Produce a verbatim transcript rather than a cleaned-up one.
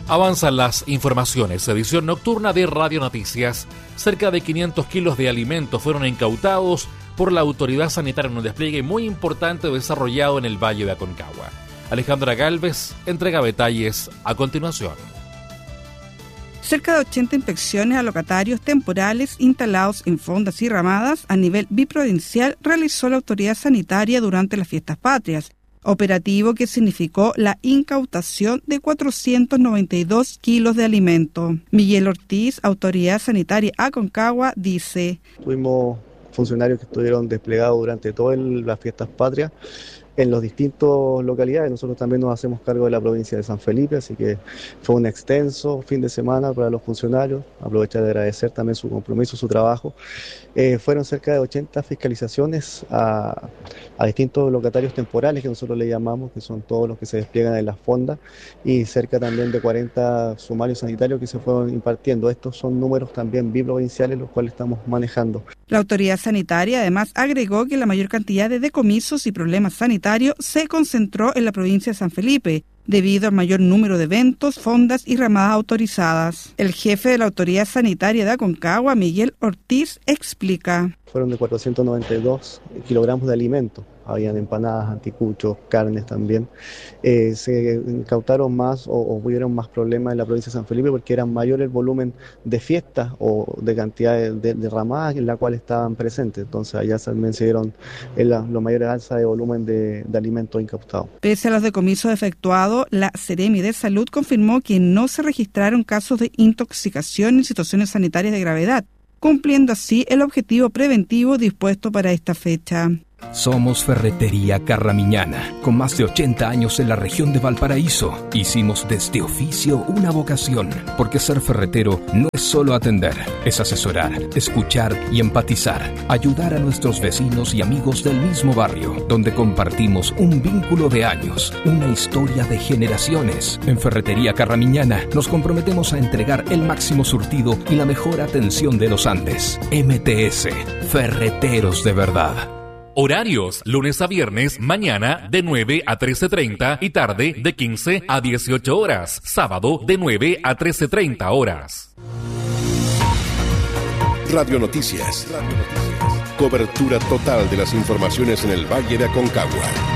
Avanzan las informaciones. Edición nocturna de Radio Noticias. Cerca de quinientos kilos de alimentos fueron incautados por la autoridad sanitaria en un despliegue muy importante desarrollado en el Valle de Aconcagua. Alejandra Galvez entrega detalles a continuación. Cerca de ochenta inspecciones a locatarios temporales instalados en fondas y ramadas a nivel biprovincial realizó la autoridad sanitaria durante las fiestas patrias, operativo que significó la incautación de cuatrocientos noventa y dos kilos de alimento. Miguel Ortiz, autoridad sanitaria Aconcagua, dice: Tuvimos funcionarios que estuvieron desplegados durante todas las fiestas patrias en las distintas localidades. Nosotros también nos hacemos cargo de la provincia de San Felipe, así que fue un extenso fin de semana para los funcionarios. Aprovecho de agradecer también su compromiso, su trabajo. Eh, fueron cerca de ochenta fiscalizaciones a, a distintos locatarios temporales, que nosotros le llamamos, que son todos los que se despliegan en las fondas, y cerca también de cuarenta sumarios sanitarios que se fueron impartiendo. Estos son números también biprovinciales, los cuales estamos manejando. La autoridad sanitaria además agregó que la mayor cantidad de decomisos y problemas sanitarios se concentró en la provincia de San Felipe, debido al mayor número de eventos, fondas y ramadas autorizadas. El jefe de la autoridad sanitaria de Aconcagua, Miguel Ortiz, explica: Fueron de cuatrocientos noventa y dos kilogramos de alimentos. Habían empanadas, anticuchos, carnes también. Eh, se incautaron más o, o hubieron más problemas en la provincia de San Felipe porque era mayor el volumen de fiestas o de cantidad de, de, de ramadas en la cual estaban presentes. Entonces allá también se dieron los mayores alzas de volumen de, de alimentos incautados. Pese a los decomisos efectuados, la Seremi de Salud confirmó que no se registraron casos de intoxicación en situaciones sanitarias de gravedad, cumpliendo así el objetivo preventivo dispuesto para esta fecha. Somos Ferretería Carramiñana, con más de ochenta años en la región de Valparaíso. Hicimos de este oficio una vocación, porque ser ferretero no es solo atender, es asesorar, escuchar y empatizar, ayudar a nuestros vecinos y amigos del mismo barrio, donde compartimos un vínculo de años, una historia de generaciones. En Ferretería Carramiñana nos comprometemos a entregar el máximo surtido y la mejor atención de los Andes. M T S, Ferreteros de verdad. Horarios: lunes a viernes, mañana de nueve a trece treinta y tarde de quince a dieciocho horas. Sábado de nueve a trece treinta horas. Radio Noticias. Radio Noticias. Cobertura total de las informaciones en el Valle de Aconcagua.